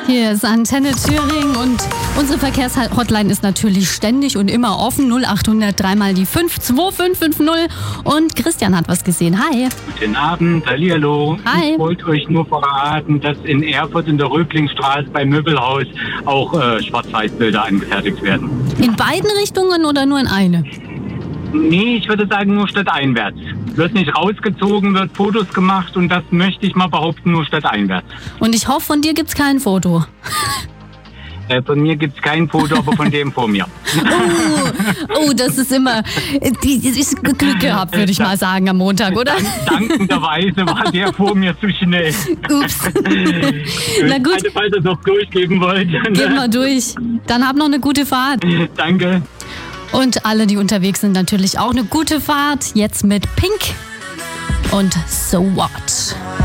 Hier ist Antenne Thüringen und unsere Verkehrshotline ist natürlich ständig und immer offen. 0800 3 die 5 2550. Und Christian hat was gesehen. Hi. Guten Abend, hallihallo. Hi. Ich wollte euch nur verraten, dass in Erfurt in der Röblingstraße beim Möbelhaus auch Schwarz-Weiß-Bilder angefertigt werden. In beiden Richtungen oder nur in eine? Nee, ich würde sagen nur stadteinwärts. Wird nicht rausgezogen, wird Fotos gemacht und das möchte ich mal behaupten, nur stadteinwärts. Und ich hoffe, von dir gibt's kein Foto. Von mir gibt's kein Foto, aber von dem vor mir. Oh, das ist immer ist Glück gehabt, würde ich mal sagen, am Montag, oder? Dankenderweise war der vor mir zu schnell. Ups. Na gut. Also, falls ihr es noch durchgeben wollt. Gehen wir durch. Dann hab noch eine gute Fahrt. Danke. Und alle, die unterwegs sind, natürlich auch eine gute Fahrt. Jetzt mit Pink und So What.